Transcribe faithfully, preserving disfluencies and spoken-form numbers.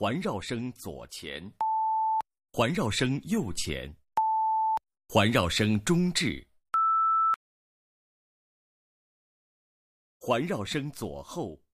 环绕声左前，环绕声右前，环绕声中置，环绕声左后，